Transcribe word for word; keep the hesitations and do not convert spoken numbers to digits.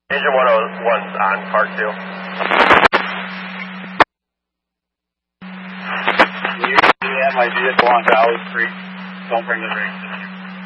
Engine one oh one's on part two. You have my vehicle on Valley Street. Don't bring the brakes.